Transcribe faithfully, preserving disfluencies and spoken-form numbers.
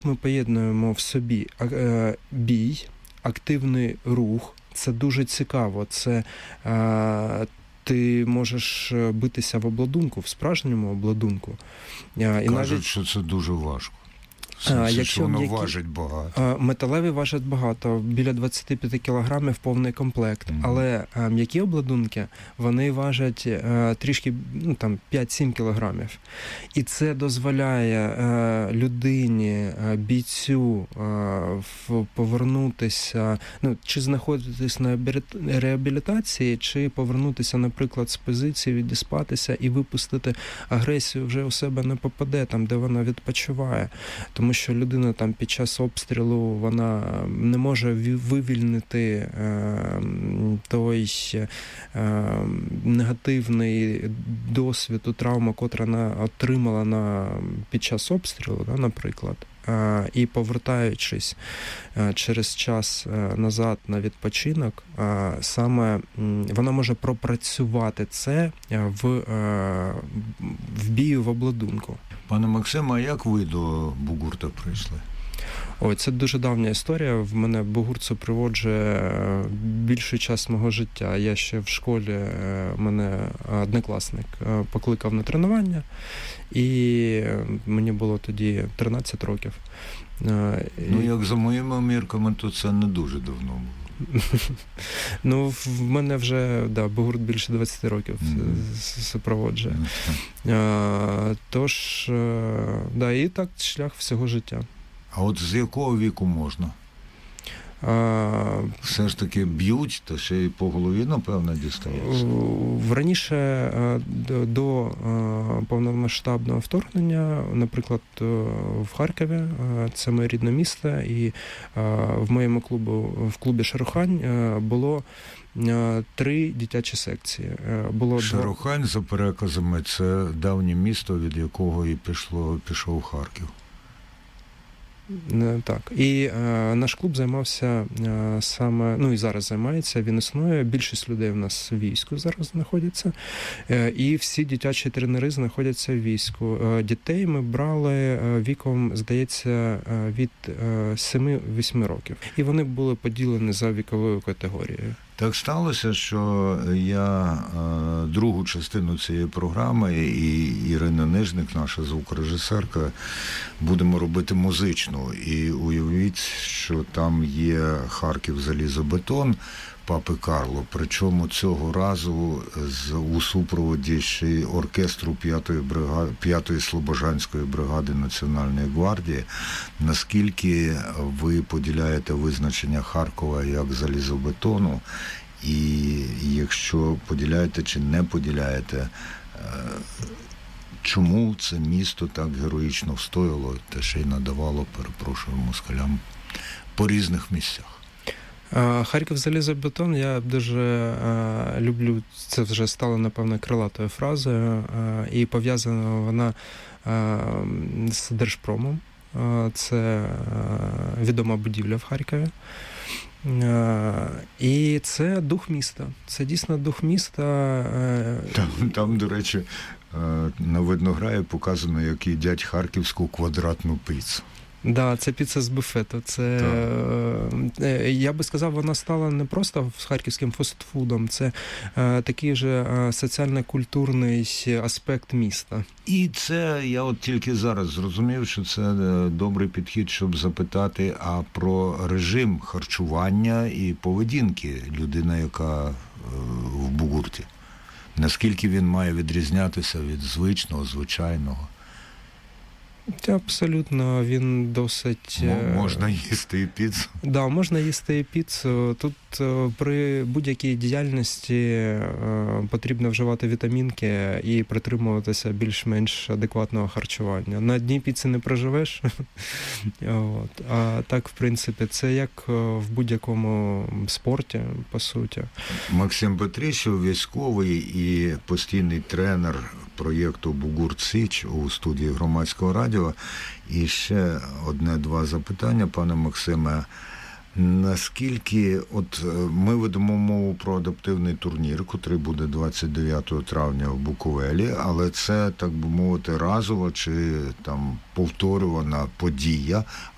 Ми поєднуємо в собі бій, активний рух. Це дуже цікаво. Це е, ти можеш битися в обладунку, в справжньому обладунку. І Кажуть, навіть, що це дуже важко. Це, а, це, якщо що воно м'які... важить багато. Металеві важать багато, біля двадцять п'ять кілограмів повний комплект. Mm-hmm. Але а, м'які обладунки, вони важать а, трішки, ну, там, п'ять-сім кілограмів. І це дозволяє а, людині, а, бійцю а, в, повернутися, ну, чи знаходитись на реабілітації, чи повернутися, наприклад, з позиції, відіспатися і випустити агресію вже у себе не попаде, там, де вона відпочиває. Тому що людина там під час обстрілу, вона не може вивільнити е, той е, негативний досвід, травму, котра вона отримала на, під час обстрілу, да, наприклад. Е, і повертаючись е, через час е, назад на відпочинок, е, саме е, вона може пропрацювати це в, е, в бію в обладунку. Пане Максиме, а як ви до бугурта прийшли? Ой, це дуже давня історія. В мене бугурт супроводжує більший час мого життя. Я ще в школі, мене однокласник покликав на тренування, і мені було тоді тринадцять років. Ну, як за моїми мірками, то це не дуже давно було. Ну, в мене вже, да, бугурт більше двадцять років mm-hmm. супроводжує. Mm-hmm. Тож, да, і так шлях всього життя. А от з якого віку можна? А... Все ж таки б'ють, то ще й по голові, напевно, дістається? Раніше до, до повномасштабного вторгнення, наприклад, в Харкові, це моє рідне місто, і в моєму клубу, в клубі «Шерохань» було три дитячі секції. Було Шерохань, за переказами, це давнє місто, від якого і пішло, пішов Харків. Так. І е, наш клуб займався е, саме, ну і зараз займається, він існує, більшість людей в нас в війську зараз знаходяться, е, і всі дитячі тренери знаходяться в війську. Е, дітей ми брали е, віком, здається, від е, семи-восьми років. І вони були поділені за віковою категорією. Так сталося, що я е, другу частину цієї програми, і Ірина Нижник, наша звукорежисерка, будемо робити музичну. І уявіть, що там є Харків залізобетон Папи Карло, причому цього разу з, у супроводі ще й оркестру п'ятої бригади, п'ятої Слобожанської бригади Національної гвардії. Наскільки ви поділяєте визначення Харкова як залізобетону, і якщо поділяєте чи не поділяєте, чому це місто так героїчно встояло та ще й надавало, перепрошую, москалям по різних місцях? Харків залізобетон, я дуже е, люблю, це вже стало, напевно, крилатою фразою, е, і пов'язана вона е, з Держпромом. Е, це е, відома будівля в Харкові. Е, і це дух міста. Це дійсно дух міста. Е, там, там, до речі, на Виднограї показано, як їдять харківську квадратну піцу. Да, це піца з буфету. Це, е, я би сказав, вона стала не просто харківським фастфудом, це е, такий же е, соціально-культурний аспект міста. І це, я от тільки зараз зрозумів, що це добрий підхід, щоб запитати, а про режим харчування і поведінки людини, яка е, в бугурті. Наскільки він має відрізнятися від звичного, звичайного? Абсолютно, він досить... Можна їсти і піцу. Так, да, можна їсти і піцу. Тут при будь-якій діяльності потрібно вживати вітамінки і притримуватися більш-менш адекватного харчування. На дні піци не проживеш. От. А так, в принципі, це як в будь-якому спорті, по суті. Максим Петрищев, військовий і постійний тренер проєкту «Бугурт Січ» у студії Громадського радіо. І ще одне-два запитання, пане Максиме. Наскільки, от ми ведемо мову про адаптивний турнір, котрий буде двадцять дев'ятого травня в Буковелі, але це, так би мовити, разова чи там повторювана подія,